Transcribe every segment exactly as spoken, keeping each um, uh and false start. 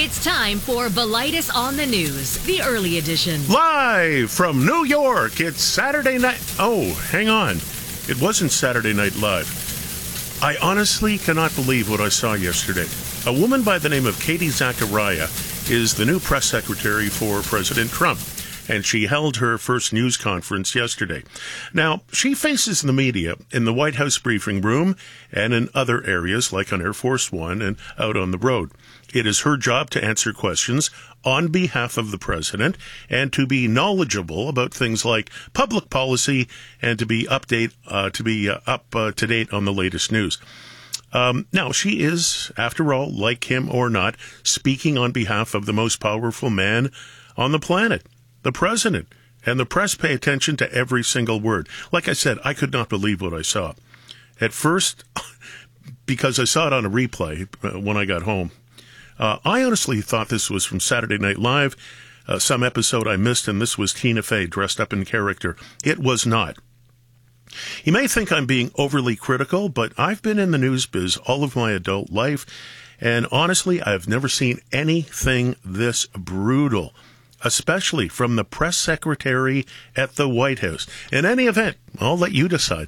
It's time for Velitis on the News, the early edition. Live from New York, it's Saturday night. Oh, hang on. It wasn't Saturday Night Live. I honestly cannot believe what I saw yesterday. A woman by the name of Katie Zachariah is the new press secretary for President Trump, and she held her first news conference yesterday. Now, she faces the media in the White House briefing room and in other areas like on Air Force One and out on the road. It is her job to answer questions on behalf of the president and to be knowledgeable about things like public policy and to be update uh, to be uh, up uh, to date on the latest news. Um, now, she is, after all, like him or not, speaking on behalf of the most powerful man on the planet, the president. And the press pay attention to every single word. Like I said, I could not believe what I saw. At first, because I saw it on a replay uh, when I got home, Uh, I honestly thought this was from Saturday Night Live, uh, some episode I missed, and this was Tina Fey dressed up in character. It was not. You may think I'm being overly critical, but I've been in the news biz all of my adult life, and honestly, I've never seen anything this brutal, especially from the press secretary at the White House. In any event, I'll let you decide.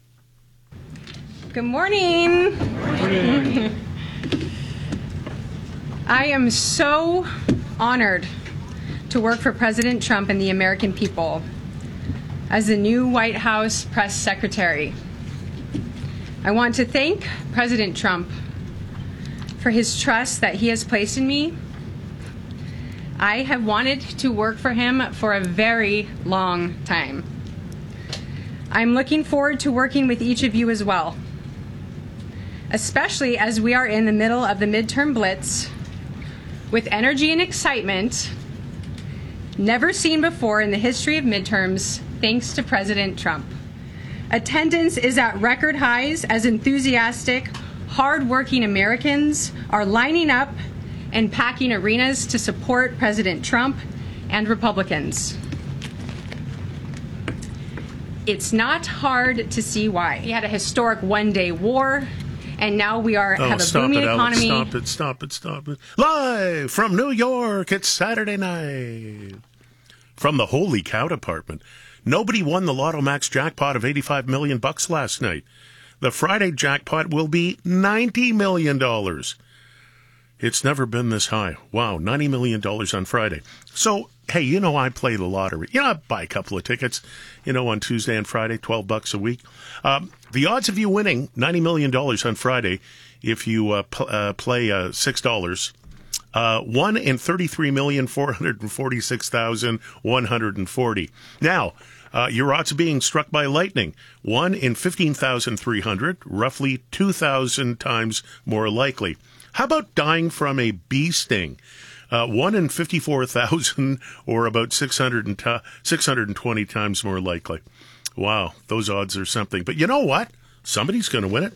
Good morning. Good morning. I am so honored to work for President Trump and the American people as the new White House press secretary. I want to thank President Trump for his trust that he has placed in me. I have wanted to work for him for a very long time. I'm looking forward to working with each of you as well, especially as we are in the middle of the midterm blitz with energy and excitement never seen before in the history of midterms, thanks to President Trump. Attendance is at record highs as enthusiastic, hard-working Americans are lining up and packing arenas to support President Trump and Republicans. It's not hard to see why. We had a historic one-day war, and now we are oh, have a stop booming it, Alex, economy. Stop it, stop it, stop it. Live from New York, it's Saturday night. From the Holy Cow Department. Nobody won the Lotto Max jackpot of eighty-five million bucks last night. The Friday jackpot will be ninety million dollars. It's never been this high. Wow, ninety million dollars on Friday. So, hey, you know I play the lottery. You know, I buy a couple of tickets, you know, on Tuesday and Friday, twelve bucks a week. Um, the odds of you winning ninety million dollars on Friday, if you uh, pl- uh, play uh, six dollars, uh, one in thirty-three million, four hundred forty-six thousand, one hundred forty. Now, uh, your odds of being struck by lightning, one in fifteen thousand three hundred, roughly two thousand times more likely. How about dying from a bee sting? Uh, one in fifty-four thousand, or about six hundred twenty times more likely. Wow, those odds are something. But you know what? Somebody's going to win it.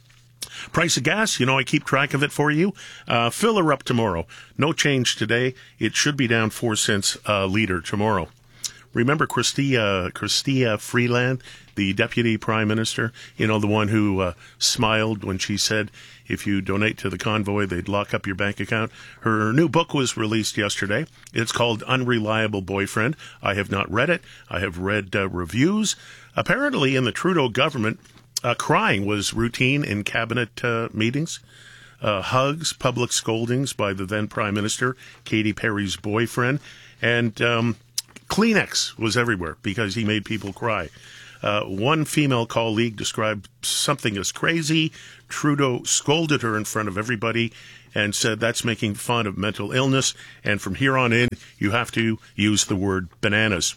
Price of gas, you know I keep track of it for you. Uh, fill her up tomorrow. No change today. It should be down four cents a liter tomorrow. Remember Chrystia, Chrystia Freeland, the Deputy Prime Minister? You know, the one who uh, smiled when she said if you donate to the convoy, they'd lock up your bank account. Her new book was released yesterday. It's called Unreliable Boyfriend. I have not read it. I have read uh, reviews. Apparently, in the Trudeau government, uh, crying was routine in cabinet uh, meetings. Uh, hugs, public scoldings by the then Prime Minister, Katy Perry's boyfriend, and um, Kleenex was everywhere because he made people cry. Uh, one female colleague described something as crazy. Trudeau scolded her in front of everybody and said that's making fun of mental illness, and from here on in, you have to use the word bananas.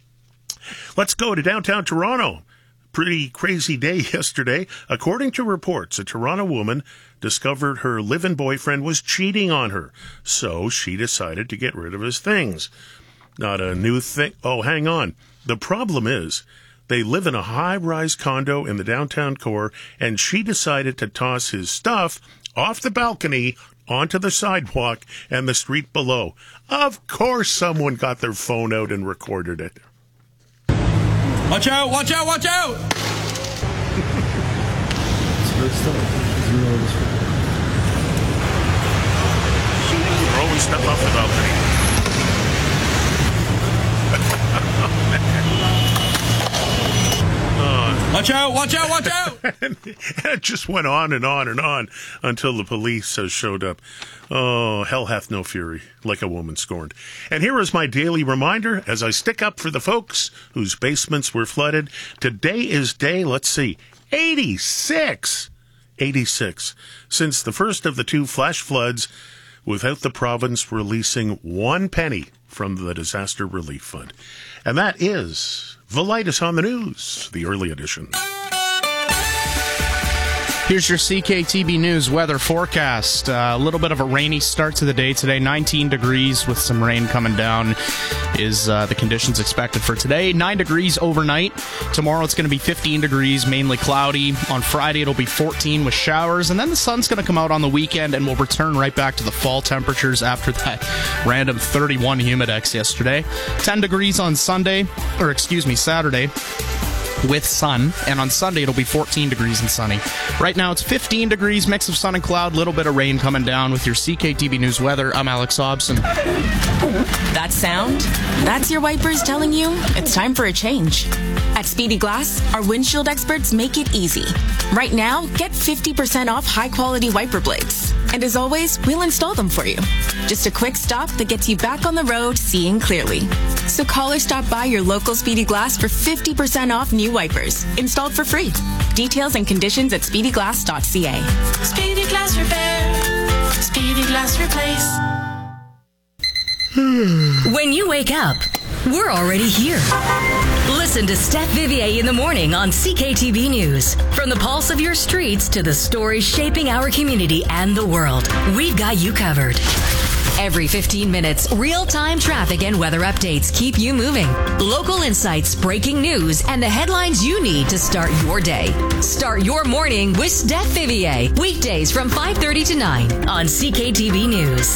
Let's go to downtown Toronto. Pretty crazy day yesterday. According to reports, a Toronto woman discovered her live-in boyfriend was cheating on her, so she decided to get rid of his things. Not a new thing. Oh, hang on. The problem is, they live in a high-rise condo in the downtown core, and she decided to toss his stuff off the balcony onto the sidewalk and the street below. Of course someone got their phone out and recorded it. Watch out, watch out, watch out! step off the balcony. Watch out, watch out, watch out! And it just went on and on and on until the police uh, showed up. Oh, hell hath no fury, like a woman scorned. And here is my daily reminder as I stick up for the folks whose basements were flooded. Today is day, let's see, eighty-six. eighty-six. Since the first of the two flash floods, without the province releasing one penny from the Disaster Relief Fund. And that is the latest on the news, the early edition. Here's your C K T B News weather forecast. Uh, a little bit of a rainy start to the day today. nineteen degrees with some rain coming down is uh, the conditions expected for today. nine degrees overnight. Tomorrow it's going to be fifteen degrees, mainly cloudy. On Friday it'll be fourteen with showers. And then the sun's going to come out on the weekend and we'll return right back to the fall temperatures after that random thirty-one humidex yesterday. ten degrees on Sunday, or excuse me, Saturday, with sun, and on Sunday it'll be fourteen degrees and sunny. Right now it's fifteen degrees, mix of sun and cloud, little bit of rain coming down with your C K T B News weather. I'm Alex Hobson. That sound? That's your wipers telling you it's time for a change. At Speedy Glass, our windshield experts make it easy. Right now, get fifty percent off high-quality wiper blades. And as always, we'll install them for you. Just a quick stop that gets you back on the road seeing clearly. So call or stop by your local Speedy Glass for fifty percent off new wipers, installed for free. Details and conditions at speedy glass dot c a. Speedy Glass Repair. Speedy Glass Replace. When you wake up, we're already here. Listen to Steph Vivier in the morning on C K T B News. From the pulse of your streets to the stories shaping our community and the world, we've got you covered. Every fifteen minutes, real-time traffic and weather updates keep you moving. Local insights, breaking news, and the headlines you need to start your day. Start your morning with Steph Vivier. Weekdays from five thirty to nine on C K T V News.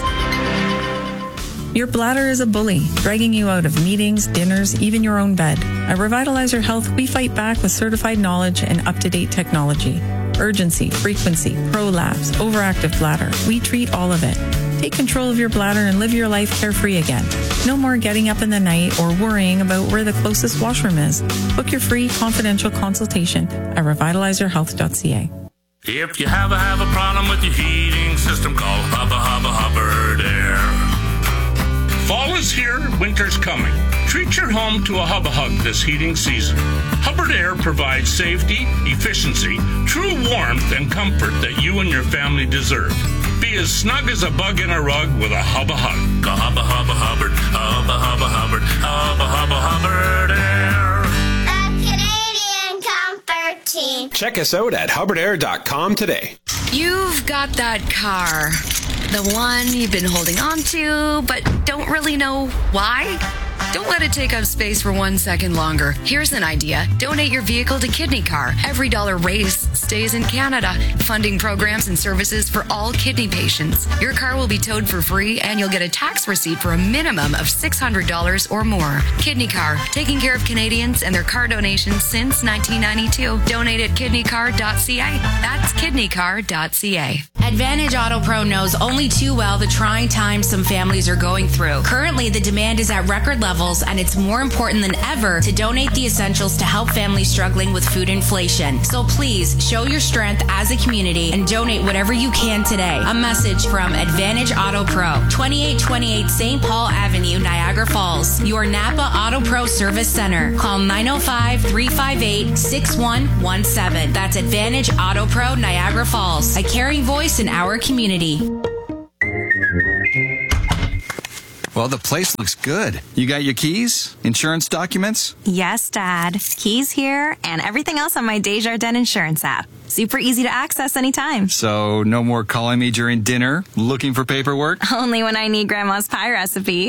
Your bladder is a bully, dragging you out of meetings, dinners, even your own bed. At Revitalizer Health, we fight back with certified knowledge and up-to-date technology. Urgency, frequency, prolapse, overactive bladder. We treat all of it. Take control of your bladder and live your life carefree again. No more getting up in the night or worrying about where the closest washroom is. Book your free confidential consultation at revitalizer health dot c a. If you have a, have a problem with your heating system, call Hubba Hubba Hubbard Air. Fall is here, winter's coming. Treat your home to a Hubba Hug this heating season. Hubbard Air provides safety, efficiency, true warmth, and comfort that you and your family deserve. Be as snug as a bug in a rug with a Hubba Hug. Go Hubba Hubba Hubbard, Hubba Hubba Hubbard, Hubba Hubba Hubbard Air. The Canadian Comfort Team. Check us out at hubbard air dot com today. You've got that car. The one you've been holding on to, but don't really know why? Don't let it take up space for one second longer. Here's an idea. Donate your vehicle to Kidney Car. Every dollar raised stays in Canada, funding programs and services for all kidney patients. Your car will be towed for free, and you'll get a tax receipt for a minimum of six hundred dollars or more. Kidney Car, taking care of Canadians and their car donations since nineteen ninety-two. Donate at kidney car dot c a. That's kidney car dot c a. Advantage Auto Pro knows only too well the trying times some families are going through. Currently, the demand is at record levels, and it's more important than ever to donate the essentials to help families struggling with food inflation. So please, show your strength as a community and donate whatever you can today. A message from Advantage Auto Pro, twenty-eight twenty-eight Saint Paul Avenue, Niagara Falls. Your Napa Auto Pro Service Center. Call nine oh five, three five eight, six one one seven. That's Advantage Auto Pro, Niagara Falls. A caring voice in our community. Well, the place looks good. You got your keys? Insurance documents? Yes, Dad. Keys here and everything else on my Desjardins Insurance app. Super easy to access anytime. So, no more calling me during dinner, looking for paperwork? Only when I need Grandma's pie recipe.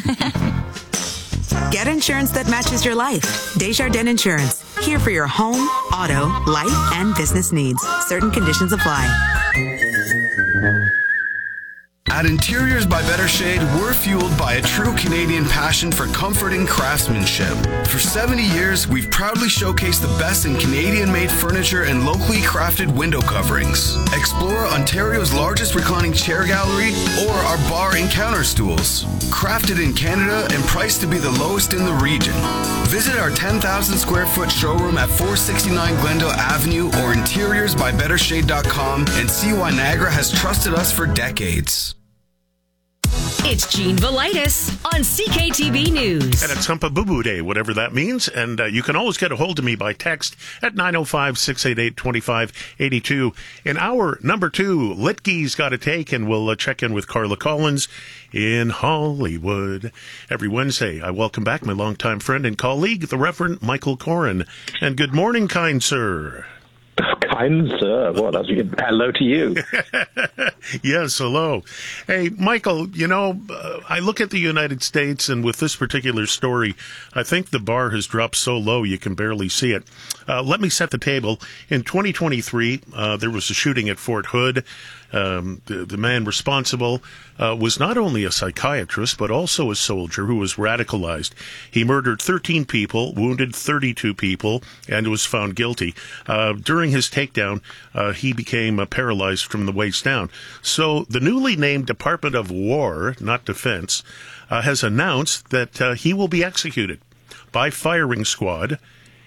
Get insurance that matches your life. Desjardins Insurance. Here for your home, auto, life, and business needs. Certain conditions apply. At Interiors by Better Shade, we're fueled by a true Canadian passion for comfort and craftsmanship. For seventy years, we've proudly showcased the best in Canadian-made furniture and locally crafted window coverings. Explore Ontario's largest reclining chair gallery or our bar and counter stools. Crafted in Canada and priced to be the lowest in the region. Visit our ten thousand square foot showroom at four sixty-nine Glendale Avenue or interiors by better shade dot com and see why Niagara has trusted us for decades. It's Gene Velitis on C K T V News. And it's Humpa Boo Boo Day, whatever that means. And uh, you can always get a hold of me by text at nine oh five, six eight eight, two five eight two. In hour number two, Litke's Got a Take, and we'll uh, check in with Carla Collins in Hollywood. Every Wednesday, I welcome back my longtime friend and colleague, the Reverend Michael Corin. And good morning, kind sir. Kind sir, well, that's hello to you. Yes, hello. Hey, Michael, you know, uh, I look at the United States, and with this particular story, I think the bar has dropped so low you can barely see it. Uh, let me set the table. In twenty twenty-three, uh, there was a shooting at Fort Hood. Um, the, the man responsible uh, was not only a psychiatrist, but also a soldier who was radicalized. He murdered thirteen people, wounded thirty-two people, and was found guilty. Uh, during his takedown, uh, he became uh, paralyzed from the waist down. So the newly named Department of War, not Defense, uh, has announced that uh, he will be executed by firing squad,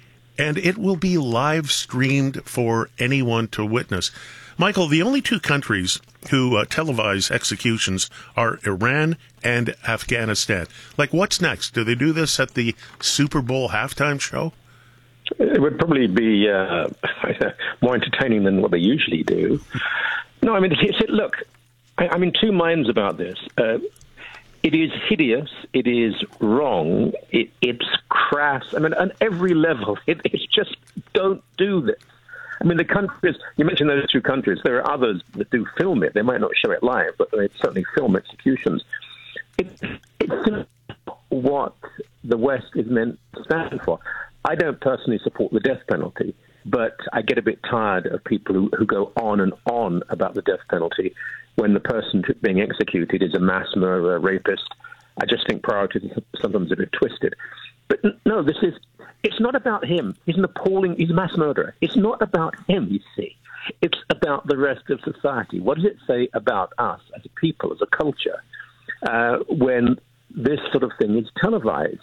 and it will be live streamed for anyone to witness. Michael, the only two countries who uh, televise executions are Iran and Afghanistan. Like, what's next? Do they do this at the Super Bowl halftime show? It would probably be uh, more entertaining than what they usually do. No, I mean, it's, it, look, I, I'm in two minds about this. Uh, it is hideous. It is wrong. It, it's crass. I mean, on every level, it, it's just don't do this. I mean, the countries, you mentioned those two countries. There are others that do film it. They might not show it live, but they certainly film executions. It, it's what the West is meant to stand for. I don't personally support the death penalty, but I get a bit tired of people who, who go on and on about the death penalty when the person being executed is a mass murderer, a rapist. I just think priorities are sometimes a bit twisted. But no, this is, it's not about him. He's an appalling, he's a mass murderer. It's not about him, you see. It's about the rest of society. What does it say about us as a people, as a culture, uh, when this sort of thing is televised?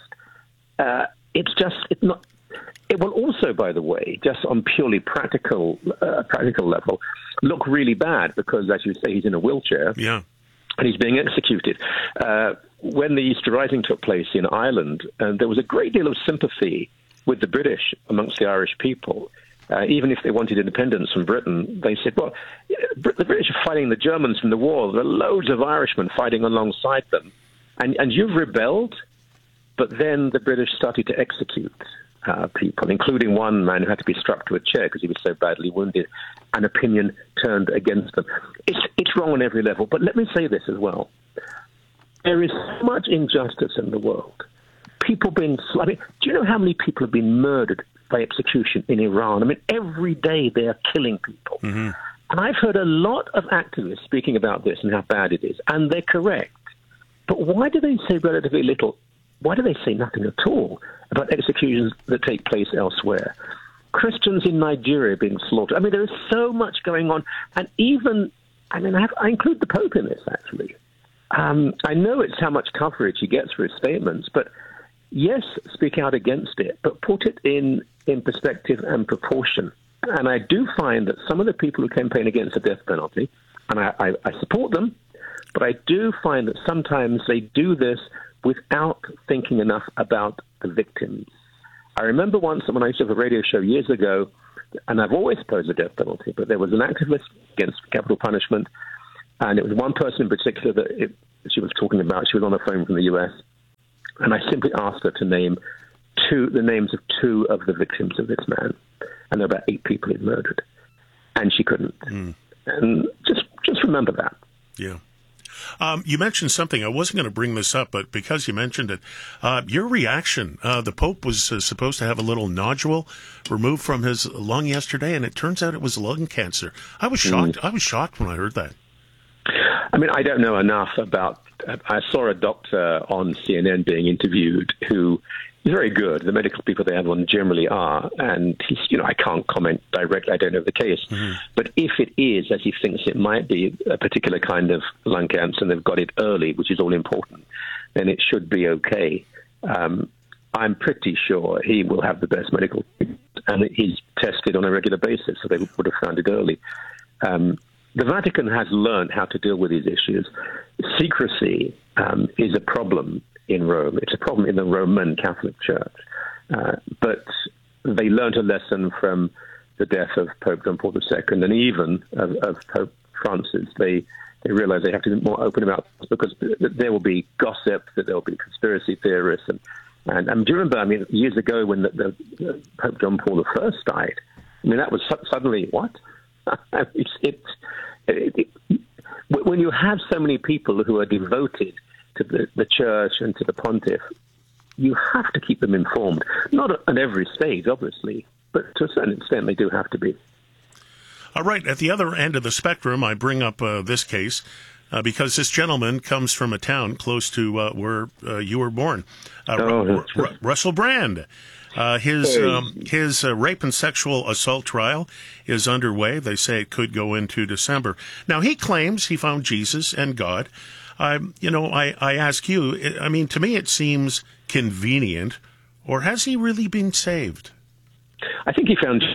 Uh, it's just, it's not, it will also, by the way, just on purely practical, uh, practical level, look really bad because, as you say, he's in a wheelchair. Yeah. And he's being executed. Uh, when the Easter Rising took place in Ireland, uh, there was a great deal of sympathy with the British amongst the Irish people. Uh, even if they wanted independence from Britain, they said, well, the British are fighting the Germans from the war. There are loads of Irishmen fighting alongside them. And, and you've rebelled, but then the British started to execute uh, people, including one man who had to be struck to a chair because he was so badly wounded, and opinion turned against them. It's, it's wrong on every level. But let me say this as well. There is so much injustice in the world. People being, I mean, do you know how many people have been murdered by execution in Iran? I mean, every day they are killing people. Mm-hmm. And I've heard a lot of activists speaking about this and how bad it is, and they're correct. But why do they say relatively little? Why do they say nothing at all about executions that take place elsewhere? Christians in Nigeria being slaughtered. I mean, there is so much going on. And even, I mean, I, have, I include the Pope in this, actually. Um, I know it's how much coverage he gets for his statements, but yes, speak out against it, but put it in, in perspective and proportion. And I do find that some of the people who campaign against the death penalty, and I, I, I support them, but I do find that sometimes they do this without thinking enough about the victims. I remember once when I used to have a radio show years ago, and I've always opposed the death penalty, but there was an activist against capital punishment, and it was one person in particular that it, she was talking about. She was on the phone from the U S, and I simply asked her to name two the names of two of the victims of this man, and there were about eight people he'd murdered, and she couldn't. Mm. And just just remember that. Yeah. Um, you mentioned something. I wasn't going to bring this up, but because you mentioned it, uh, your reaction. Uh, the Pope was uh, supposed to have a little nodule removed from his lung yesterday, and it turns out it was lung cancer. I was shocked. Mm. I was shocked when I heard that. I mean, I don't know enough about. I saw a doctor on C N N being interviewed who is very good. The medical people they have on generally are, and he's, you know, I can't comment directly. I don't know the case, mm-hmm. but if it is as he thinks it might be, a particular kind of lung cancer, and they've got it early, which is all important, then it should be okay. Um, I'm pretty sure he will have the best medical treatment, and he's tested on a regular basis, so they would have found it early. Um, the Vatican has learned how to deal with these issues. Secrecy um, is a problem in Rome. It's a problem in the Roman Catholic Church. Uh, but they learned a lesson from the death of Pope John Paul the Second and even of, of Pope Francis. They they realized they have to be more open about this because there will be gossip, that there will be conspiracy theorists. And, and, and do you remember, I mean, years ago when the, the, the Pope John Paul the First died, I mean, that was su- suddenly, what? it's, it's, it, it, when you have so many people who are devoted to the, the church and to the pontiff, you have to keep them informed. Not at every stage, obviously, but to a certain extent they do have to be. All right, at the other end of the spectrum, I bring up uh, this case uh, because this gentleman comes from a town close to uh, where uh, you were born, uh, oh, R- R- Russell Brand. Uh, his um, his uh, rape and sexual assault trial is underway. They say it could go into December. Now, he claims he found Jesus and God. I, you know, I, I ask you, I mean, to me it seems convenient, or has he really been saved? I think he found,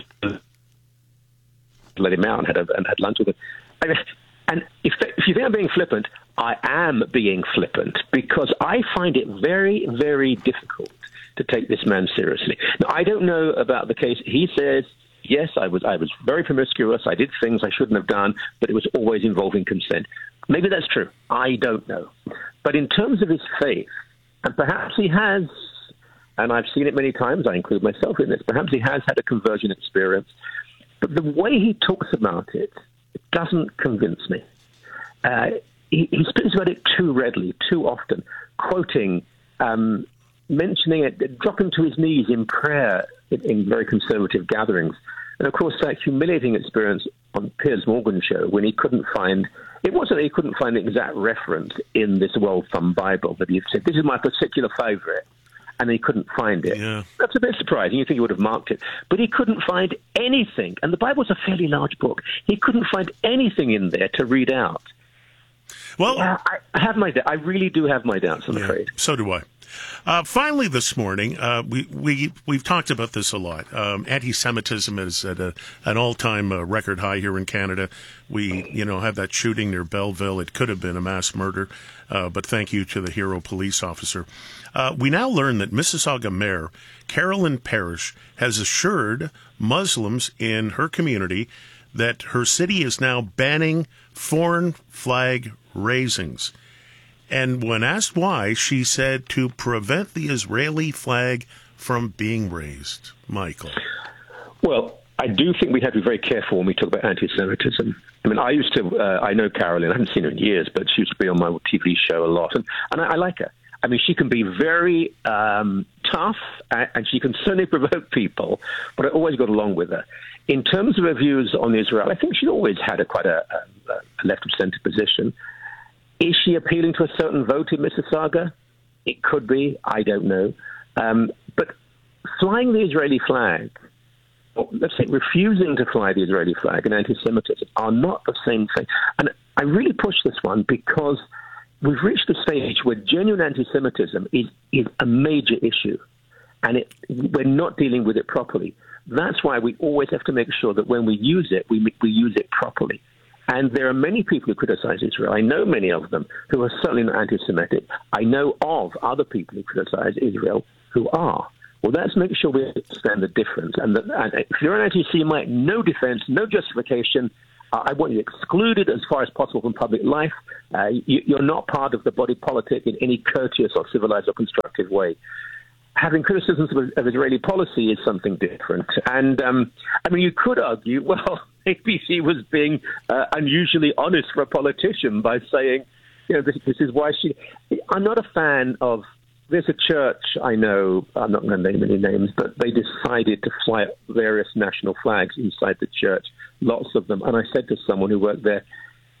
let him out and had, a, and had lunch with him. I mean, and if, if you think I'm being flippant, I am being flippant because I find it very, very difficult to take this man seriously. Now, I don't know about the case. He says, yes, I was I was very promiscuous. I did things I shouldn't have done, but it was always involving consent. Maybe that's true. I don't know. But in terms of his faith, and perhaps he has, and I've seen it many times, I include myself in this, perhaps he has had a conversion experience, but the way he talks about it, it doesn't convince me. Uh, he, he speaks about it too readily, too often, quoting, um, mentioning it, dropping to his knees in prayer in, in very conservative gatherings. And, of course, that humiliating experience on Piers Morgan's show when he couldn't find, it wasn't that he couldn't find the exact reference in this well-thumbed Bible that he said, this is my particular favorite, and he couldn't find it. Yeah. That's a bit surprising. You think he would have marked it. But he couldn't find anything. And the Bible's a fairly large book. He couldn't find anything in there to read out. Well, yeah, I, I have my I really do have my doubts, I'm yeah, afraid. So do I. Uh, finally, this morning, uh, we, we, we've talked about this a lot. Um, anti-Semitism is at a, an all-time uh, record high here in Canada. We, you know, had that shooting near Belleville. It could have been a mass murder, uh, but thank you to the hero police officer. Uh, we now learn that Mississauga Mayor Carolyn Parrish has assured Muslims in her community that her city is now banning foreign flag raisings. And when asked why, she said to prevent the Israeli flag from being raised. Michael. Well, I do think we have to be very careful when we talk about anti-Semitism. I mean, I used to, uh, I know Carolyn, I haven't seen her in years, but she used to be on my T V show a lot. And, and I, I like her. I mean, she can be very um, tough, and, and she can certainly provoke people, but I always got along with her. In terms of her views on Israel, I think she's always had a quite a, a, a left-of-centre position. Is she appealing to a certain vote in Mississauga? It could be. I don't know. Um, but flying the Israeli flag, or let's say refusing to fly the Israeli flag and anti-Semitism are not the same thing. And I really push this one because we've reached a stage where genuine anti-Semitism is, is a major issue, and it, we're not dealing with it properly. That's why we always have to make sure that when we use it, we, we use it properly. And there are many people who criticize Israel. I know many of them who are certainly not anti-Semitic. I know of other people who criticize Israel who are. Well, let's make sure we understand the difference. And, that, and if you're an anti-Semite, no defense, no justification. Uh, I want you excluded as far as possible from public life. Uh, you, you're not part of the body politic in any courteous or civilized or constructive way. Having criticisms of, of Israeli policy is something different. And, um, I mean, you could argue, well, maybe she was being uh, unusually honest for a politician by saying, you know, this, this is why she... I'm not a fan of... There's a church I know, I'm not going to name any names, but they decided to fly various national flags inside the church, lots of them. And I said to someone who worked there,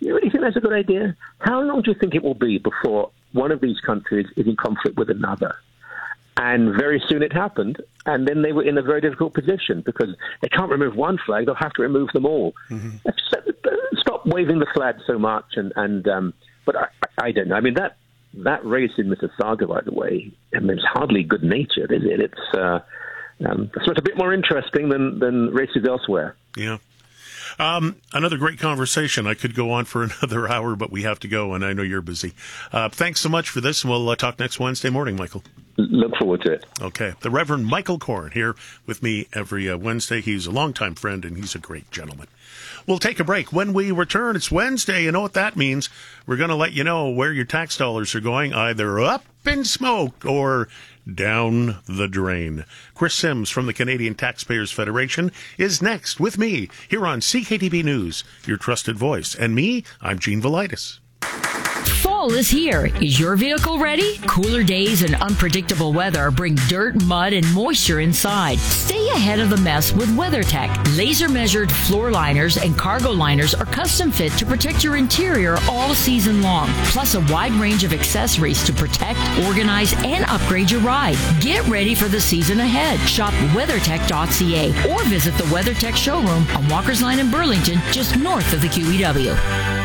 You really think that's a good idea? How long do you think it will be before one of these countries is in conflict with another? And very soon it happened, and then they were in a very difficult position because they can't remove one flag; they'll have to remove them all. Mm-hmm. Stop waving the flag so much, and and um, but I, I don't know. I mean that that race in Mississauga, by the way, I mean it's hardly good natured, is it? It's uh, um, so it's a bit more interesting than than races elsewhere. Yeah. Um, another great conversation. I could go on for another hour, but we have to go, and I know you're busy. Uh, thanks so much for this, and we'll uh, talk next Wednesday morning, Michael. Look forward to it. Okay. The Reverend Michael Coren here with me every uh, Wednesday. He's a longtime friend, and he's a great gentleman. We'll take a break. When we return, it's Wednesday. You know what that means. We're going to let you know where your tax dollars are going, either up in smoke or down the drain. Chris Sims from the Canadian Taxpayers Federation is next with me here on C K T B News, your trusted voice. And me, I'm Gene Velitis. Fall is here. Is your vehicle ready? Cooler days and unpredictable weather bring dirt, mud, and moisture inside. Stay ahead of the mess with WeatherTech. Laser-measured floor liners and cargo liners are custom fit to protect your interior all season long. Plus a wide range of accessories to protect, organize, and upgrade your ride. Get ready for the season ahead. Shop weathertech dot c a or visit the WeatherTech showroom on Walker's Line in Burlington, just north of the Q E W.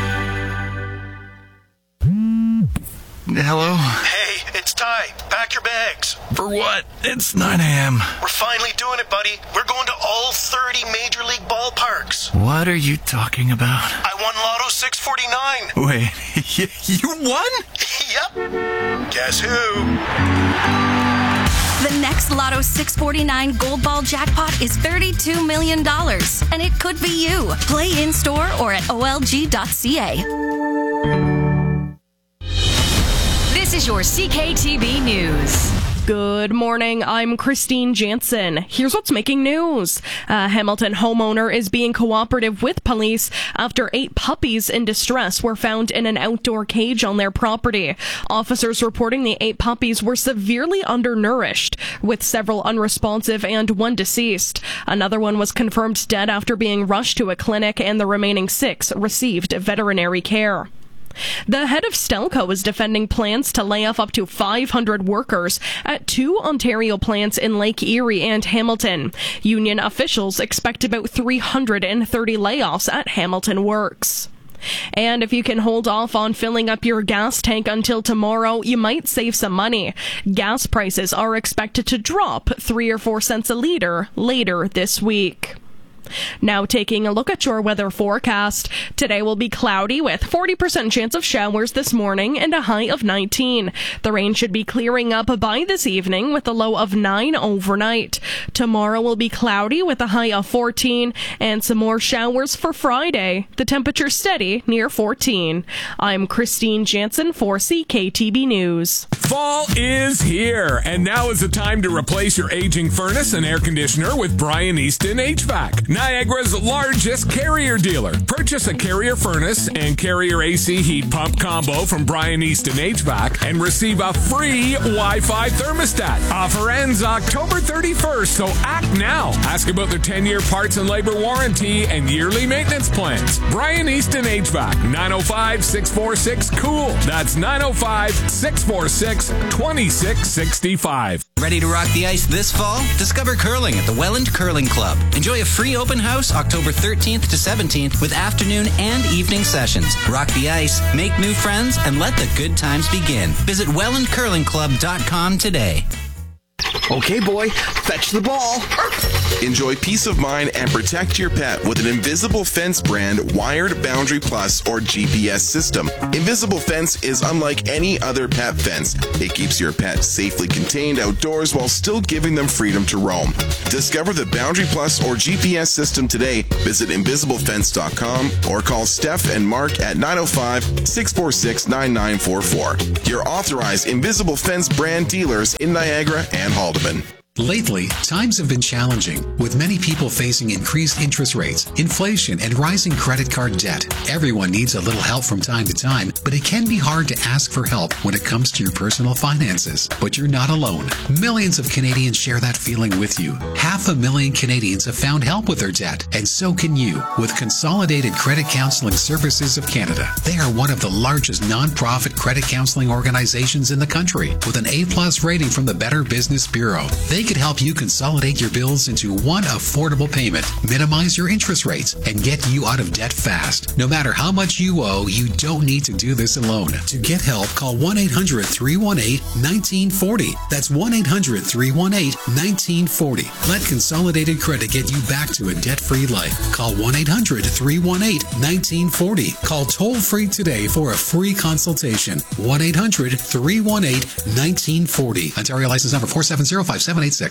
Hello? Hey, it's Ty. Pack your bags. For what? It's nine a.m. We're finally doing it, buddy. We're going to all thirty Major League ballparks. What are you talking about? I won Lotto six forty-nine. Wait, you won? Yep. Guess who? The next Lotto six forty-nine Gold Ball jackpot is thirty-two million dollars, and it could be you. Play in-store or at O L G dot c a. This is your C K T B News. Good morning, I'm Christine Jansen. Here's what's making news. A Hamilton homeowner is being cooperative with police after eight puppies in distress were found in an outdoor cage on their property. Officers reporting the eight puppies were severely undernourished, with several unresponsive and one deceased. Another one was confirmed dead after being rushed to a clinic, and the remaining six received veterinary care. The head of Stelco is defending plans to lay off up to five hundred workers at two Ontario plants in Lake Erie and Hamilton. Union officials expect about three hundred thirty layoffs at Hamilton Works. And if you can hold off on filling up your gas tank until tomorrow, you might save some money. Gas prices are expected to drop three or four cents a litre later this week. Now taking a look at your weather forecast. Today will be cloudy with forty percent chance of showers this morning and a high of nineteen. The rain should be clearing up by this evening with a low of nine overnight. Tomorrow will be cloudy with a high of fourteen and some more showers for Friday. The temperature steady near fourteen. I'm Christine Jansen for C K T B News. Fall is here, and now is the time to replace your aging furnace and air conditioner with Brian Easton H V A C. Niagara's largest Carrier dealer. Purchase a Carrier furnace and Carrier A C heat pump combo from Brian Easton H V A C and receive a free Wi-Fi thermostat. Offer ends October thirty-first, so act now. Ask about their ten-year parts and labor warranty and yearly maintenance plans. Brian Easton H V A C, nine oh five, six four six, COOL. That's nine oh five, six four six, two six six five. Ready to rock the ice this fall? Discover curling at the Welland Curling Club. Enjoy a free open house October thirteenth to seventeenth with afternoon and evening sessions. Rock the ice, make new friends, and let the good times begin. Visit welland curling club dot com today. Okay, boy, fetch the ball. Enjoy peace of mind and protect your pet with an Invisible Fence brand Wired Boundary Plus or G P S system. Invisible Fence is unlike any other pet fence. It keeps your pet safely contained outdoors while still giving them freedom to roam. Discover the Boundary Plus or G P S system today. Visit invisible fence dot com or call Steph and Mark at nine oh five, six four six, nine nine four four. Your authorized Invisible Fence brand dealers in Niagara and Haldeman. Lately, times have been challenging, with many people facing increased interest rates, inflation, and rising credit card debt. Everyone needs a little help from time to time, but it can be hard to ask for help when it comes to your personal finances. But you're not alone. Millions of Canadians share that feeling with you. Half a million Canadians have found help with their debt, and so can you, with Consolidated Credit Counseling Services of Canada. They are one of the largest non-profit credit counseling organizations in the country, with an A-plus rating from the Better Business Bureau. They could help you consolidate your bills into one affordable payment, minimize your interest rates, and get you out of debt fast. No matter how much you owe, you don't need to do this alone. To get help, call one eight hundred, three one eight, one nine four zero. That's one eight hundred, three one eight, one nine four zero. Let Consolidated Credit get you back to a debt-free life. Call one eight hundred, three one eight, one nine four zero. Call toll-free today for a free consultation. one eight hundred, three one eight, one nine four zero. Ontario license number four seven zero, five seven eight six.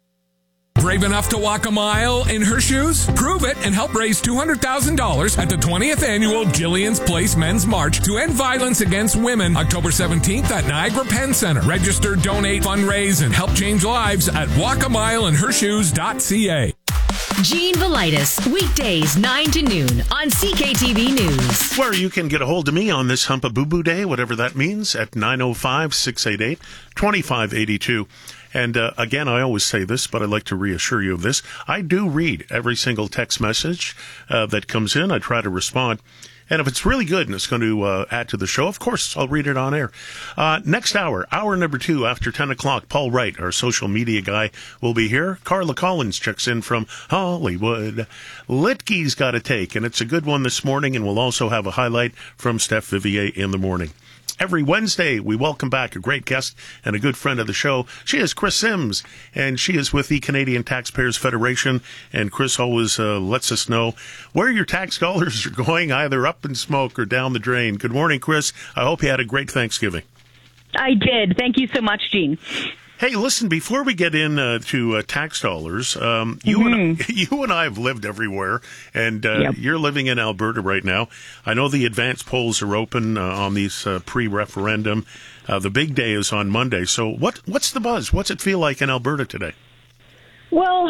Brave enough to walk a mile in her shoes? Prove it and help raise two hundred thousand dollars at the twentieth Annual Jillian's Place Men's March to End Violence Against Women, October seventeenth at Niagara Penn Center. Register, donate, fundraise, and help change lives at walk a mile in her shoes dot c a. Gene Velitis, weekdays nine to noon on C K T V News. Where you can get a hold of me on this Humpa Boo Boo Day, whatever that means, at nine oh five, six eight eight, two five eight two. And uh, again, I always say this, but I'd like to reassure you of this. I do read every single text message uh, that comes in. I try to respond. And if it's really good and it's going to uh, add to the show, of course, I'll read it on air. Uh, next hour, hour number two, after ten o'clock, Paul Wright, our social media guy, will be here. Carla Collins checks in from Hollywood. Litke's got a take, and it's a good one this morning, and we'll also have a highlight from Steph Vivier in the morning. Every Wednesday, we welcome back a great guest and a good friend of the show. She is Chris Sims, and she is with the Canadian Taxpayers Federation. And Chris always uh, lets us know where your tax dollars are going, either up in smoke or down the drain. Good morning, Chris. I hope you had a great Thanksgiving. I did. Thank you so much, Gene. Hey, listen, before we get into uh, to, uh, tax dollars, um, you, mm-hmm. and I, you and I have lived everywhere, and uh, yep. You're living in Alberta right now. I know the advance polls are open uh, on these uh, pre-referendum. Uh, the big day is on Monday. So what what's the buzz? What's it feel like in Alberta today? Well,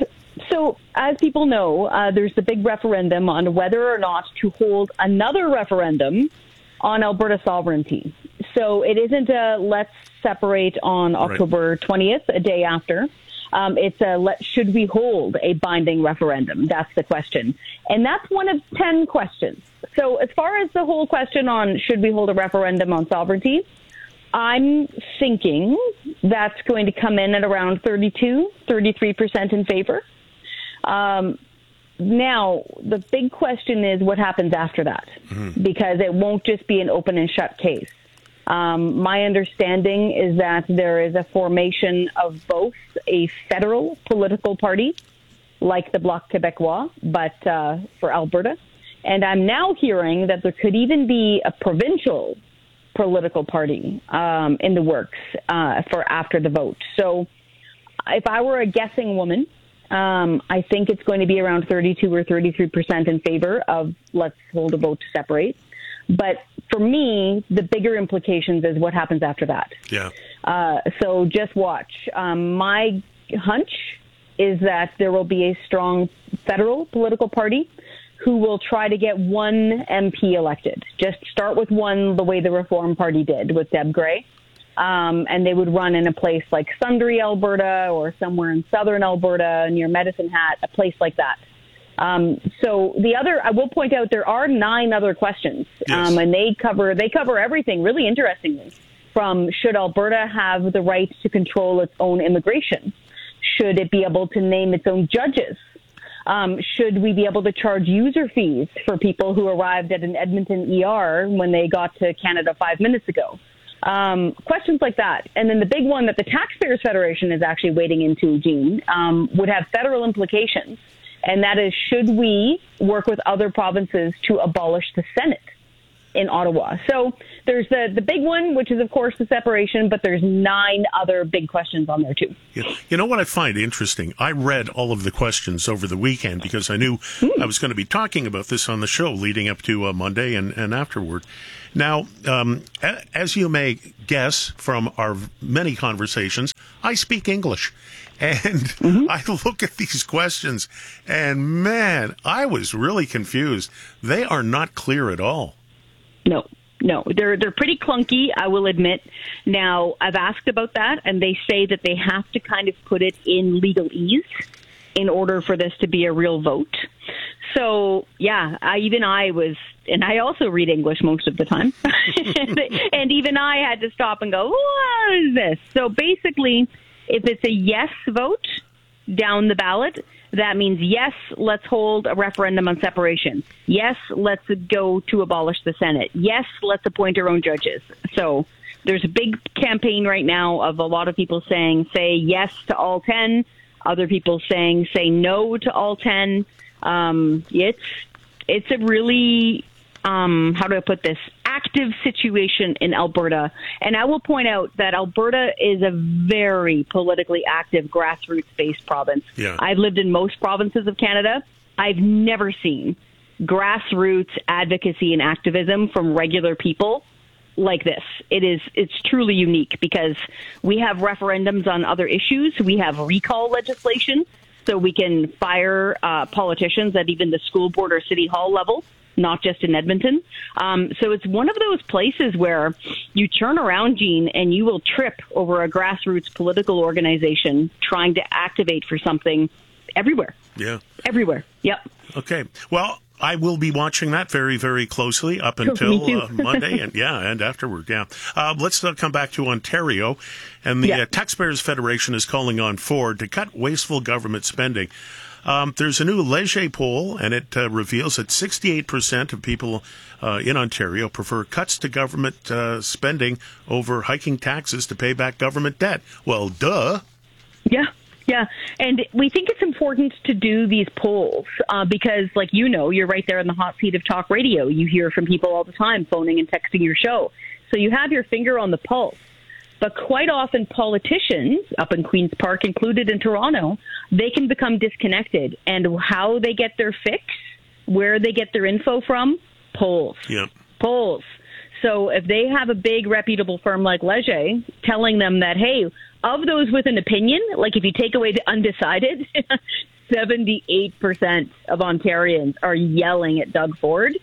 so as people know, uh, there's the big referendum on whether or not to hold another referendum on Alberta sovereignty. So it isn't a let's separate on October twentieth, a day after. Um, it's a let, should we hold a binding referendum? That's the question. And that's one of ten questions. So as far as the whole question on should we hold a referendum on sovereignty, I'm thinking that's going to come in at around thirty-two, thirty-three percent in favor. Um, now, the big question is what happens after that, mm-hmm. because it won't just be an open and shut case. Um, my understanding is that there is a formation of both a federal political party, like the Bloc Québécois, but uh, for Alberta. And I'm now hearing that there could even be a provincial political party um, in the works uh, for after the vote. So if I were a guessing woman, um, I think it's going to be around thirty-two or thirty-three percent in favor of let's hold a vote to separate. But for me, the bigger implications is what happens after that. Yeah. Uh, so just watch. Um, my hunch is that there will be a strong federal political party who will try to get one M P elected. Just start with one the way the Reform Party did with Deb Gray. Um, and they would run in a place like Sundre, Alberta, or somewhere in southern Alberta near Medicine Hat, a place like that. Um, so the other, I will point out, there are nine other questions, yes. um, and they cover they cover everything. Really interestingly, from should Alberta have the right to control its own immigration? Should it be able to name its own judges? Um, should we be able to charge user fees for people who arrived at an Edmonton E R when they got to Canada five minutes ago? Um, questions like that. And then the big one that the Taxpayers Federation is actually wading into, Gene, um, would have federal implications. And that is, should we work with other provinces to abolish the Senate in Ottawa? So there's the, the big one, which is, of course, the separation, but there's nine other big questions on there, too. You know what I find interesting? I read all of the questions over the weekend because I knew mm. I was going to be talking about this on the show leading up to uh, Monday and, and afterward. Now, um, as you may guess from our many conversations, I speak English. And mm-hmm. I look at these questions, and man, I was really confused. They are not clear at all. No. No, they're they're pretty clunky, I will admit. Now, I've asked about that, and they say that they have to kind of put it in legalese in order for this to be a real vote. So, yeah, I, even I was, and I also read English most of the time, and even I had to stop and go, what is this? So basically, if it's a yes vote down the ballot, that means yes, let's hold a referendum on separation. Yes, let's go to abolish the Senate. Yes, let's appoint our own judges. So there's a big campaign right now of a lot of people saying, say yes to all ten. Other people saying, say no to all ten. Um, it's, it's a really, um, how do I put this, active situation in Alberta. And I will point out that Alberta is a very politically active, grassroots-based province. Yeah. I've lived in most provinces of Canada. I've never seen grassroots advocacy and activism from regular people like this. It is, it's truly unique because we have referendums on other issues. We have recall legislation, so we can fire uh, politicians at even the school board or city hall level, not just in Edmonton. Um, so it's one of those places where you turn around, Gene, and you will trip over a grassroots political organization trying to activate for something everywhere. Yeah. Everywhere. Yep. Okay. Well, I will be watching that very, very closely up Sure, until me too. uh, Monday, and yeah, and afterward. Yeah. Uh, let's uh, come back to Ontario, and the Yeah. uh, Taxpayers Federation is calling on Ford to cut wasteful government spending. Um, there's a new Leger poll, and it uh, reveals that sixty-eight percent of people uh, in Ontario prefer cuts to government uh, spending over hiking taxes to pay back government debt. Well, duh. Yeah. Yeah, and we think it's important to do these polls uh, because, like you know, you're right there in the hot seat of talk radio. You hear from people all the time phoning and texting your show. So you have your finger on the pulse. But quite often politicians, up in Queen's Park, included in Toronto, they can become disconnected. And how they get their fix, where they get their info from, polls. Yeah. Polls. So if they have a big reputable firm like Leger telling them that, hey, of those with an opinion, like if you take away the undecided, seventy-eight percent of Ontarians are yelling at Doug Ford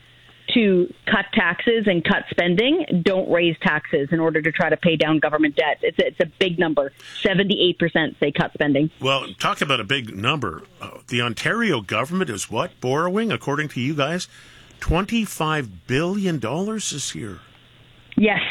to cut taxes and cut spending, don't raise taxes in order to try to pay down government debt. It's a, it's a big number. seventy-eight percent say cut spending. Well, talk about a big number. Uh, the Ontario government is what? Borrowing, according to you guys, twenty-five billion dollars this year. Yes.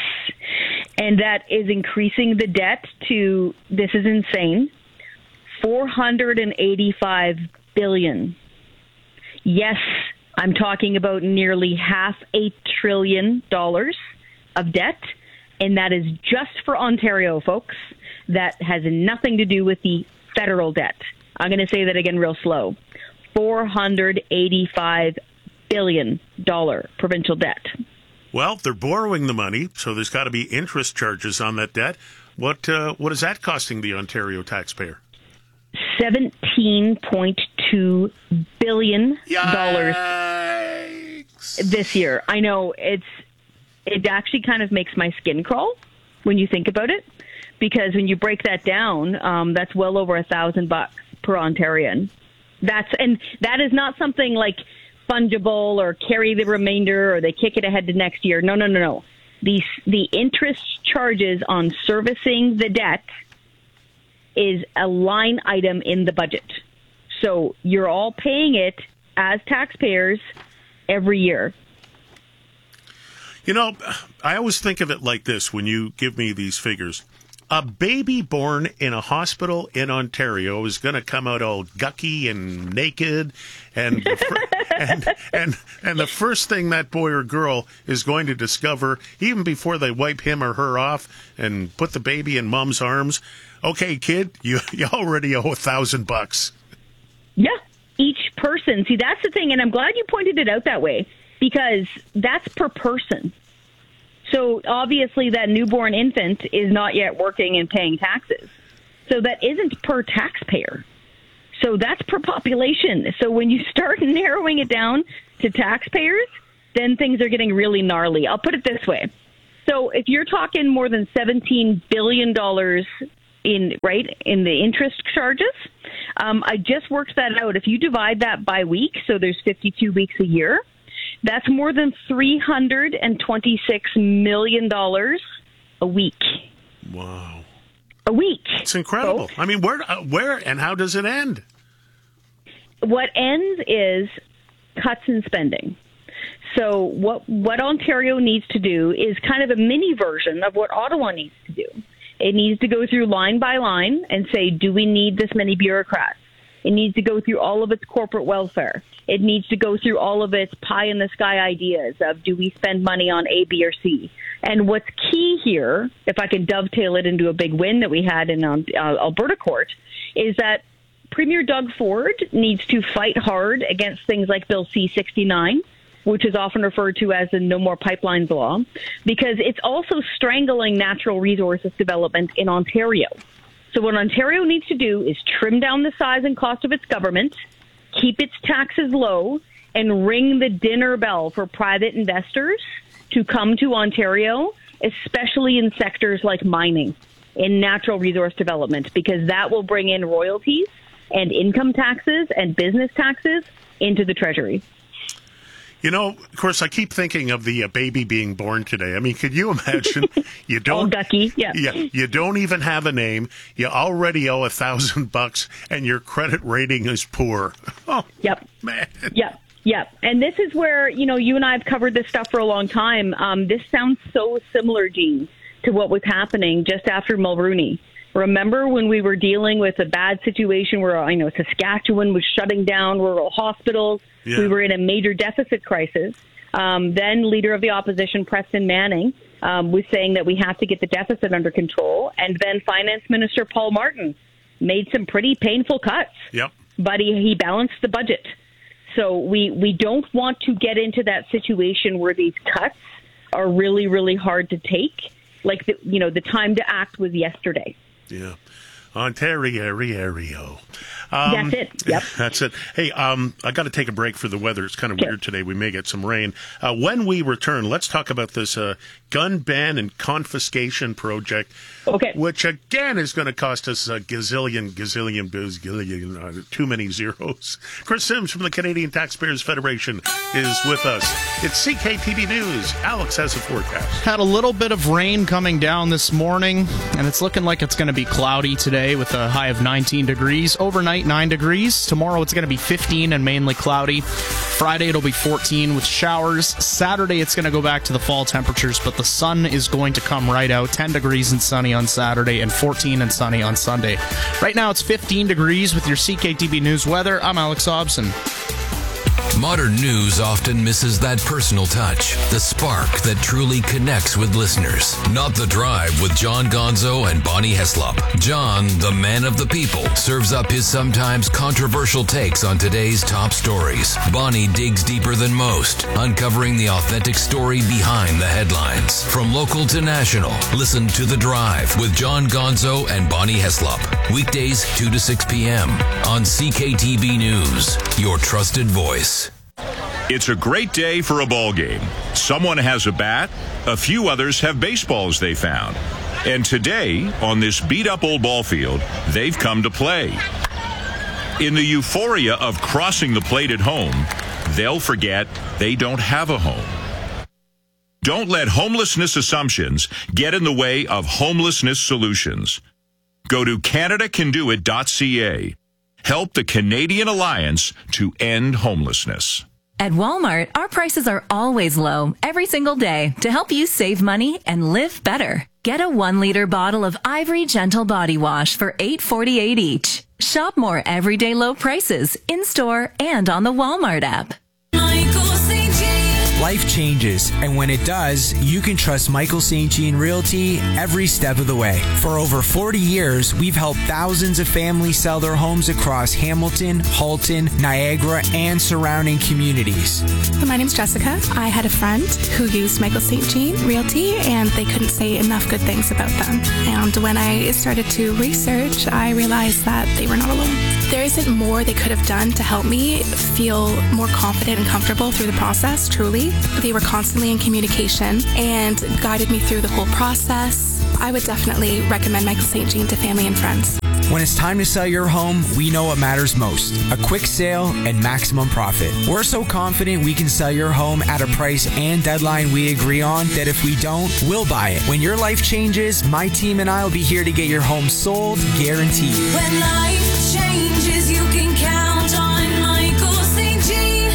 And that is increasing the debt to, this is insane, four hundred eighty-five billion dollars. Yes, I'm talking about nearly half a trillion dollars of debt, and that is just for Ontario, folks. That has nothing to do with the federal debt. I'm going to say that again real slow. four hundred eighty-five billion dollars provincial debt. Well, they're borrowing the money, so there's got to be interest charges on that debt. What uh, what is that costing the Ontario taxpayer? seventeen point two billion dollars this year. I know it's it actually kind of makes my skin crawl when you think about it, because when you break that down, um, that's well over a thousand bucks per Ontarian. That's and that is not something like fungible or carry the remainder or they kick it ahead to next year. No, no, no, no. The, the interest charges on servicing the debt is a line item in the budget. So you're all paying it as taxpayers every year. You know, I always think of it like this when you give me these figures. A baby born in a hospital in Ontario is going to come out all gucky and naked, and the fir- and, and and the first thing that boy or girl is going to discover, even before they wipe him or her off and put the baby in mom's arms, okay, kid, you you already owe a thousand bucks. Yeah, each person. See, that's the thing, and I'm glad you pointed it out that way, because that's per person. So obviously that newborn infant is not yet working and paying taxes. So that isn't per taxpayer. So that's per population. So when you start narrowing it down to taxpayers, then things are getting really gnarly. I'll put it this way. So if you're talking more than seventeen billion dollars in right in the interest charges. Um, I just worked that out. If you divide that by week, so there's fifty-two weeks a year, that's more than three hundred twenty-six million dollars a week. Wow. A week. It's incredible. Folks. I mean, where, uh, where and how does it end? What ends is cuts in spending. So what what Ontario needs to do is kind of a mini version of what Ottawa needs to do. It needs to go through line by line and say, do we need this many bureaucrats? It needs to go through all of its corporate welfare. It needs to go through all of its pie-in-the-sky ideas of, do we spend money on A, B, or C? And what's key here, if I can dovetail it into a big win that we had in um, uh, Alberta Court, is that Premier Doug Ford needs to fight hard against things like Bill C sixty-nine, which is often referred to as the No More Pipelines law, because it's also strangling natural resources development in Ontario. So what Ontario needs to do is trim down the size and cost of its government, keep its taxes low, and ring the dinner bell for private investors to come to Ontario, especially in sectors like mining, in natural resource development, because that will bring in royalties and income taxes and business taxes into the Treasury. You know, of course, I keep thinking of the uh, baby being born today. I mean, could you imagine? You don't, All ducky, yeah. yeah. You don't even have a name. You already owe a thousand bucks, and your credit rating is poor. Oh, yep, man. Yep, yep. And this is where, you know, you and I have covered this stuff for a long time. Um, this sounds so similar, Gene, to what was happening just after Mulrooney. Remember when we were dealing with a bad situation where, you know, Saskatchewan was shutting down rural hospitals? Yeah. We were in a major deficit crisis. Um, then Leader of the Opposition, Preston Manning, um, was saying that we have to get the deficit under control. And then Finance Minister Paul Martin made some pretty painful cuts. Yep. But he, he balanced the budget. So we, we don't want to get into that situation where these cuts are really, really hard to take. Like, the, you know, the time to act was yesterday. Yeah. Ontario. Um, that's it. Yep. That's it. Hey, um, I got to take a break for the weather. It's kind of okay. weird today. We may get some rain. Uh, when we return, let's talk about this uh, gun ban and confiscation project, okay. which again is going to cost us a gazillion, gazillion, gazillion, uh, too many zeros. Chris Sims from the Canadian Taxpayers Federation is with us. It's C K T V News. Alex has a forecast. Had a little bit of rain coming down this morning, and it's looking like it's going to be cloudy today with a high of nineteen degrees. Overnight, nine degrees. Tomorrow it's going to be fifteen and mainly cloudy. Friday it'll be fourteen with showers. Saturday it's going to go back to the fall temperatures, but the sun is going to come right out. ten degrees and sunny on Saturday and fourteen and sunny on Sunday. Right now it's fifteen degrees with your C K T V News weather. I'm Alex Hobson. Modern news often misses that personal touch, the spark that truly connects with listeners. Not The Drive with John Gonzo and Bonnie Heslop. John, the man of the people, serves up his sometimes controversial takes on today's top stories. Bonnie digs deeper than most, uncovering the authentic story behind the headlines. From local to national, listen to The Drive with John Gonzo and Bonnie Heslop. Weekdays two to six p.m. on C K T V News, your trusted voice. It's a great day for a ball game. Someone has a bat, a few others have baseballs they found. And today, on this beat-up old ball field, they've come to play. In the euphoria of crossing the plate at home, they'll forget they don't have a home. Don't let homelessness assumptions get in the way of homelessness solutions. Go to Canada Can Do It dot C A. Help the Canadian Alliance to end homelessness. At Walmart, our prices are always low every single day to help you save money and live better. Get a one-liter bottle of Ivory Gentle Body Wash for eight forty-eight each. Shop more everyday low prices in-store and on the Walmart app. Life changes, and when it does, you can trust Michael Saint Jean Realty every step of the way. For over forty years, we've helped thousands of families sell their homes across Hamilton, Halton, Niagara, and surrounding communities. My name's Jessica. I had a friend who used Michael Saint Jean Realty, and they couldn't say enough good things about them. And when I started to research, I realized that they were not alone. There isn't more they could have done to help me feel more confident and comfortable through the process, truly. They were constantly in communication and guided me through the whole process. I would definitely recommend Michael Saint Jean to family and friends. When it's time to sell your home, we know what matters most. A quick sale and maximum profit. We're so confident we can sell your home at a price and deadline we agree on that if we don't, we'll buy it. When your life changes, my team and I will be here to get your home sold, guaranteed. When life changes, you can count on Michael Saint Jean.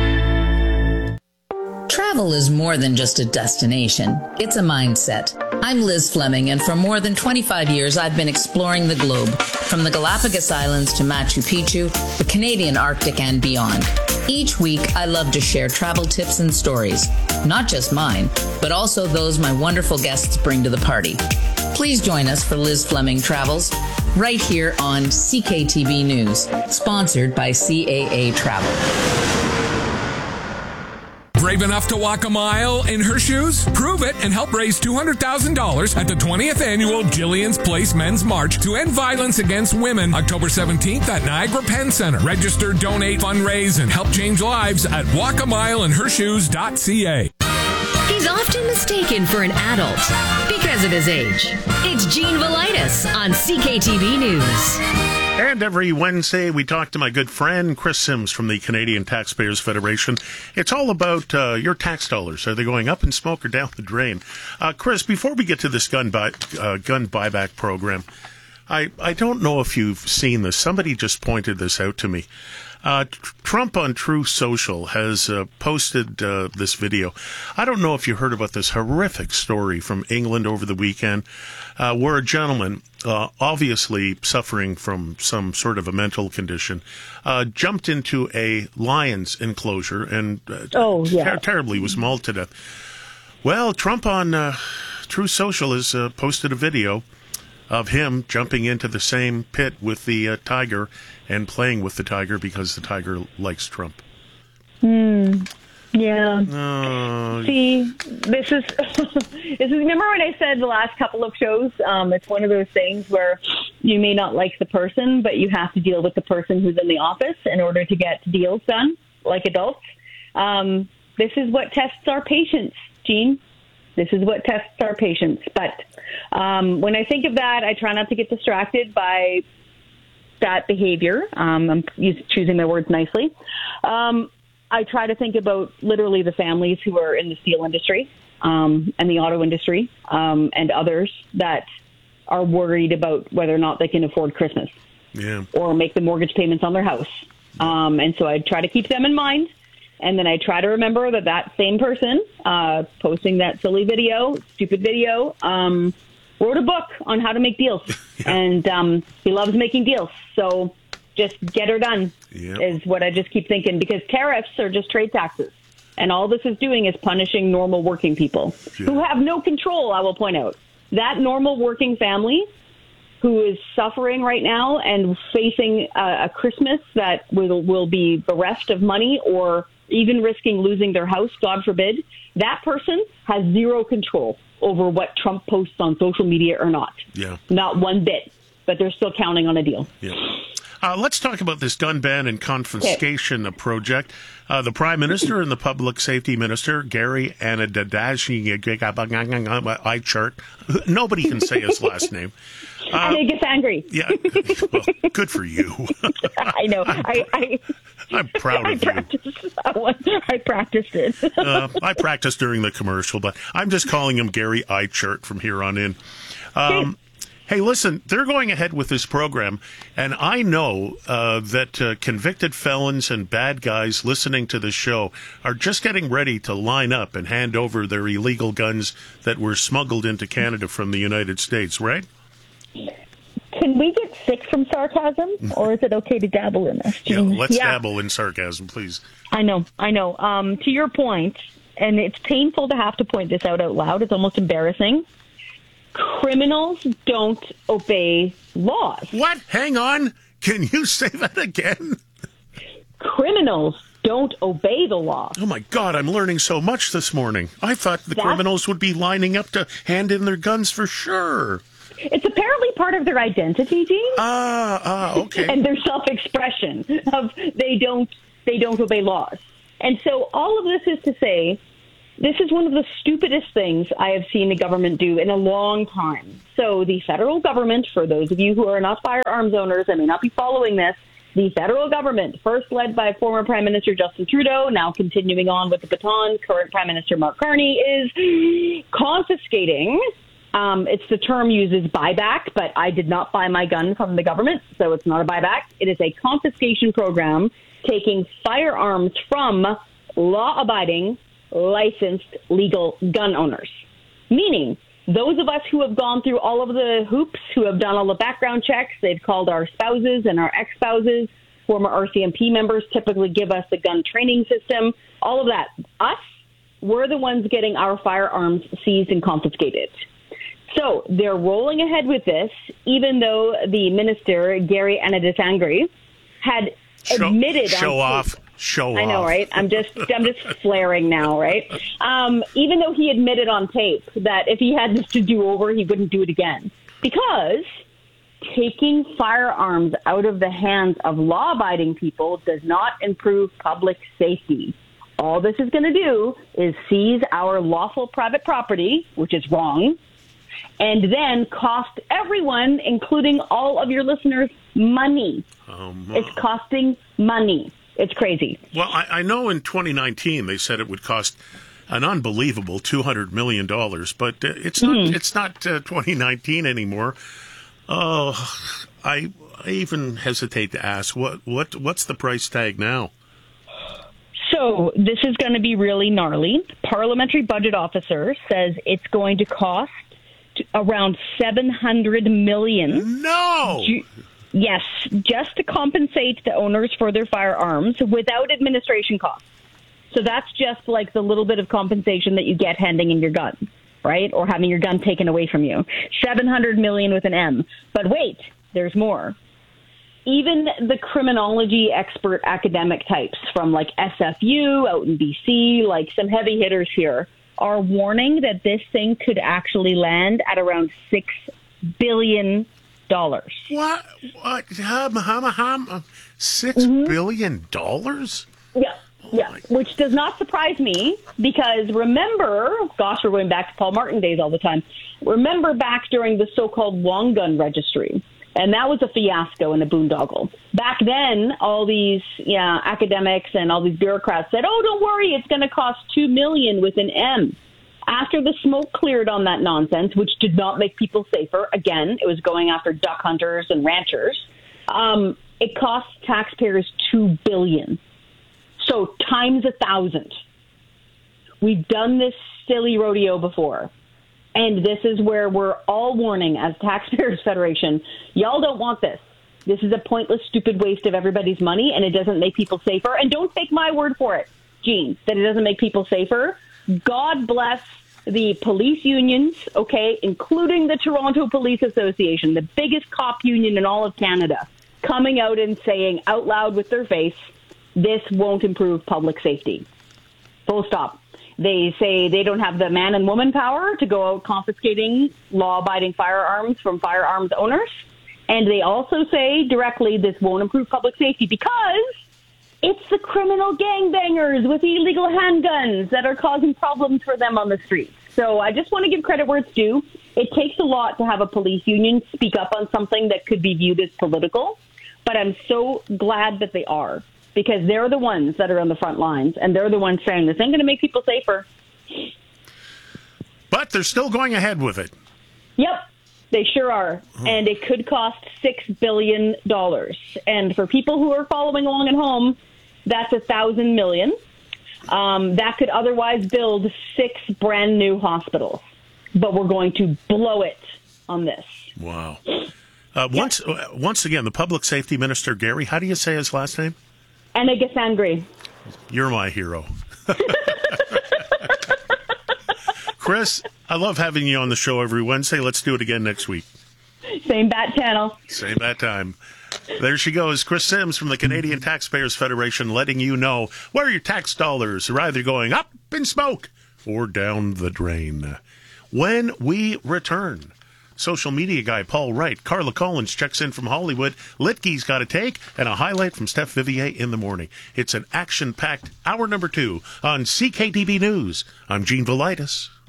Travel is more than just a destination. It's a mindset. I'm Liz Fleming, and for more than twenty-five years, I've been exploring the globe, from the Galapagos Islands to Machu Picchu, the Canadian Arctic, and beyond. Each week, I love to share travel tips and stories, not just mine, but also those my wonderful guests bring to the party. Please join us for Liz Fleming Travels, right here on C K T B News, sponsored by C A A Travel. Brave enough to walk a mile in her shoes? Prove it and help raise two hundred thousand dollars at the twentieth Annual Jillian's Place Men's March to End Violence Against Women, October seventeenth at Niagara Penn Center. Register, donate, fundraise, and help change lives at walk a mile in her shoes dot c a. He's often mistaken for an adult because of his age. It's Gene Velitis on C K T V News. And every Wednesday, we talk to my good friend, Chris Sims from the Canadian Taxpayers Federation. It's all about uh, your tax dollars. Are they going up in smoke or down the drain? Uh, Chris, before we get to this gun buy, uh, gun buyback program, I, I don't know if you've seen this. Somebody just pointed this out to me. Uh, Trump on Truth Social has uh, posted uh, this video. I don't know if you heard about this horrific story from England over the weekend, uh, where a gentleman, uh, obviously suffering from some sort of a mental condition, uh, jumped into a lion's enclosure and uh, oh, yeah. ter- terribly was mauled to death. Well, Trump on uh, Truth Social has uh, posted a video of him jumping into the same pit with the uh, tiger and playing with the tiger because the tiger likes Trump. Hmm. Yeah. Uh, See, this is, this is, remember when I said the last couple of shows, um, it's one of those things where you may not like the person, but you have to deal with the person who's in the office in order to get deals done, like adults. Um, this is what tests our patience, Gene. This is what tests our patience. But um, when I think of that, I try not to get distracted by that behavior. Um, I'm using, choosing my words nicely. Um, I try to think about literally the families who are in the steel industry um, and the auto industry um, and others that are worried about whether or not they can afford Christmas yeah. or make the mortgage payments on their house. Um, and so I try to keep them in mind. And then I try to remember that that same person uh, posting that silly video, stupid video, um, wrote a book on how to make deals. Yeah. And um, he loves making deals. So just get her done yep. is what I just keep thinking, because tariffs are just trade taxes. And all this is doing is punishing normal working people yeah. who have no control, I will point out. That normal working family who is suffering right now and facing a, a Christmas that will, will be bereft of money or even risking losing their house, God forbid, that person has zero control over what Trump posts on social media or not. Yeah. Not one bit, but they're still counting on a deal. Yeah. Uh, let's talk about this gun ban and confiscation okay. project. Uh, the Prime Minister and the Public Safety Minister, Gary Anadadashi, I chart. Nobody can say his last name. Uh, and he gets angry. Yeah, well, good for you. I know. I, I, I'm proud I of practiced you. That one. I practiced it. uh, I practiced during the commercial, but I'm just calling him Gary Eichert from here on in. Um, hey, listen, they're going ahead with this program, and I know uh, that uh, convicted felons and bad guys listening to the show are just getting ready to line up and hand over their illegal guns that were smuggled into Canada from the United States, right? Can we get sick from sarcasm, or is it okay to dabble in this? Yeah, let's yeah. dabble in sarcasm, please. I know, I know. Um, to your point, and it's painful to have to point this out out loud, it's almost embarrassing. Criminals don't obey laws. What? Hang on. Can you say that again? Criminals don't obey the law. Oh, my God, I'm learning so much this morning. I thought the That's- criminals would be lining up to hand in their guns for sure. It's apparently part of their identity, Gene. Ah, ah, okay. And their self-expression of they don't they don't obey laws. And so all of this is to say, this is one of the stupidest things I have seen the government do in a long time. So the federal government, for those of you who are not firearms owners and may not be following this, the federal government, first led by former Prime Minister Justin Trudeau, now continuing on with the baton, current Prime Minister Mark Carney, is confiscating. Um, it's the term uses buyback, but I did not buy my gun from the government, so it's not a buyback. It is a confiscation program taking firearms from law-abiding, licensed, legal gun owners. Meaning, those of us who have gone through all of the hoops, who have done all the background checks, they've called our spouses and our ex-spouses, former R C M P members typically give us the gun training system, all of that. Us, we're the ones getting our firearms seized and confiscated. So they're rolling ahead with this, even though the minister, Gary Anadisangri, had show, admitted show on off, show I know, off. right? I'm just, I'm just flaring now, right? Um, even though he admitted on tape that if he had this to do over, he wouldn't do it again, because taking firearms out of the hands of law-abiding people does not improve public safety. All this is going to do is seize our lawful private property, which is wrong, and then cost everyone, including all of your listeners, money. Um, It's costing money. It's crazy. Well, I, I know in twenty nineteen they said it would cost an unbelievable two hundred million dollars, but uh, it's not Mm-hmm. it's not uh, twenty nineteen anymore. Oh, I, I even hesitate to ask, what, what what's the price tag now? So this is going to be really gnarly. Parliamentary Budget Officer says it's going to cost around seven hundred million dollars. No! Ju- yes, just to compensate the owners for their firearms without administration costs. So that's just like the little bit of compensation that you get handing in your gun, right? Or having your gun taken away from you. seven hundred million dollars with an M. But wait, there's more. Even the criminology expert academic types from like S F U out in B C, like some heavy hitters here, are warning that this thing could actually land at around six billion dollars. What? What? Hum, hum, hum. Six Mm-hmm. billion dollars? Yeah, yeah, which does not surprise me because remember, gosh, we're going back to Paul Martin days all the time. Remember back during the so-called long gun registry, and that was a fiasco and a boondoggle. Back then, all these yeah academics and all these bureaucrats said, "Oh, don't worry, it's going to cost two million with an M." After the smoke cleared on that nonsense, which did not make people safer, again, it was going after duck hunters and ranchers. Um, it cost taxpayers two billion dollars. So times a thousand. We've done this silly rodeo before. And this is where we're all warning as Taxpayers Federation, y'all don't want this. This is a pointless, stupid waste of everybody's money, and it doesn't make people safer. And don't take my word for it, Gene, that it doesn't make people safer. God bless the police unions, okay, including the Toronto Police Association, the biggest cop union in all of Canada, coming out and saying out loud with their face, this won't improve public safety. Full stop. They say they don't have the man and woman power to go out confiscating law-abiding firearms from firearms owners. And they also say directly this won't improve public safety because it's the criminal gangbangers with illegal handguns that are causing problems for them on the streets. So I just want to give credit where it's due. It takes a lot to have a police union speak up on something that could be viewed as political, but I'm so glad that they are, because they're the ones that are on the front lines, and they're the ones saying this ain't going to make people safer. But they're still going ahead with it. Yep, they sure are. Oh. And it could cost six billion dollars. And for people who are following along at home, that's a thousand million. Um, that could otherwise build six brand new hospitals. But we're going to blow it on this. Wow. Uh, once, uh, once again, the Public Safety Minister, Gary, how do you say his last name? Anadisangri. You're my hero. Chris, I love having you on the show every Wednesday. Let's do it again next week. Same bat channel. Same bat time. There she goes, Chris Sims from the Canadian Taxpayers Federation, letting you know where your tax dollars are either going up in smoke or down the drain. When we return, social media guy Paul Wright. Carla Collins checks in from Hollywood. Litke's got a take and a highlight from Steph Vivier in the morning. It's an action-packed hour number two on C K T B News. I'm Gene Velitis.